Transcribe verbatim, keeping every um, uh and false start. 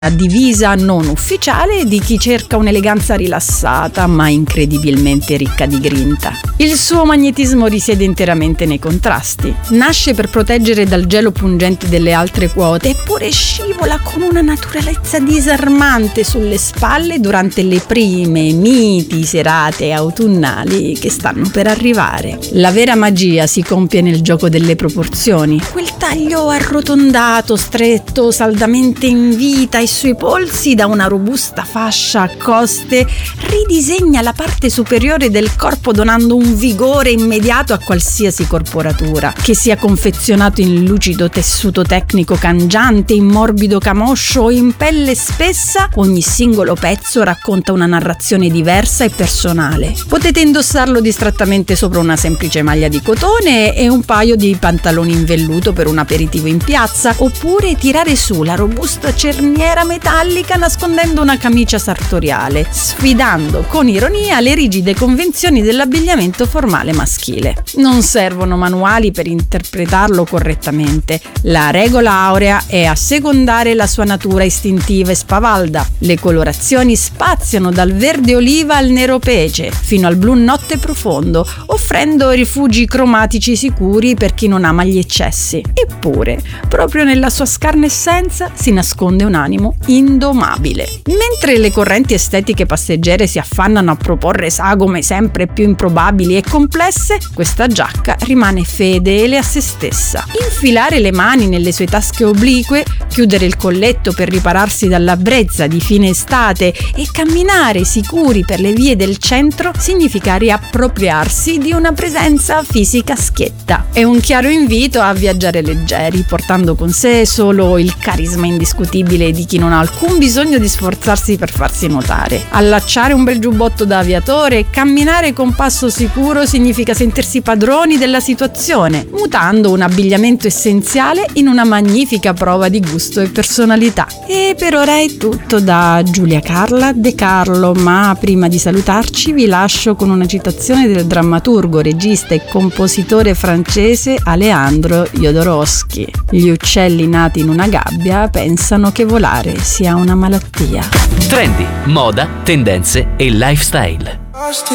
divisa non ufficiale di chi cerca un'eleganza rilassata ma incredibilmente ricca di grinta. Il suo magnetismo risiede interamente nei contrasti. Nasce per proteggere dal gelo pungente delle altre quote, eppure scivola con una naturalezza disarmante sulle spalle durante le prime miti serate autunnali che stanno per arrivare. La vera magia si compie nel gioco delle proporzioni. Quel taglio arrotondato, stretto, saldamente in vita e sui polsi da una robusta fascia a coste ridisegna la parte superiore del corpo, donando un vigore immediato a qualsiasi corporatura, che sia confezionato in lucido tessuto tecnico cangiante, in morbido camoscio o in pelle spessa. Ogni singolo pezzo racconta una narrazione diversa e personale. Potete indossarlo distrattamente sopra una semplice maglia di cotone e un paio di pantaloni in velluto per un aperitivo in piazza, oppure tirare su la robusta cerniera metallica nascondendo una camicia sartoriale, sfidando con ironia le rigide convenzioni dell'abbigliamento formale maschile. Non servono manuali per interpretarlo correttamente. La regola aurea è assecondare la sua natura istintiva e spavalda. Le colorazioni spaziano dal verde oliva al nero pece fino al blu notte profondo, offrendo rifugi cromatici sicuri per chi non ama gli eccessi. Eppure, proprio nella sua scarna essenza si nasconde un animo indomabile. Mentre le correnti estetiche passeggere si affannano a proporre sagome sempre più improbabili e complesse, questa giacca rimane fedele a se stessa. Infilare le mani nelle sue tasche oblique, chiudere il colletto per ripararsi dalla brezza di fine estate e camminare sicuri per le vie del centro significa riappropriarsi di una presenza fisica schietta. È un chiaro invito a viaggiare leggeri, portando con sé solo il carisma indiscutibile di chi non ha alcun bisogno di sforzarsi per farsi notare. Allacciare un bel giubbotto da aviatore e camminare con passo sicuro significa sentirsi padroni della situazione, mutando un abbigliamento essenziale in una magnifica prova di gusto e personalità. E per ora è tutto da Giulia Carla De Carlo, ma prima di salutarci vi lascio con una citazione del drammaturgo, regista e compositore francese Alejandro Jodorowsky. Gli uccelli nati in una gabbia pensano che volare sia una malattia. Trendy, moda, tendenze e lifestyle.